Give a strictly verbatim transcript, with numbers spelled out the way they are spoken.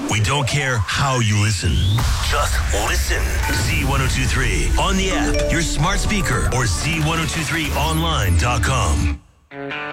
We don't care how you listen. Just listen. Z one oh two three on the app, your smart speaker, or Z one oh two three online dot com.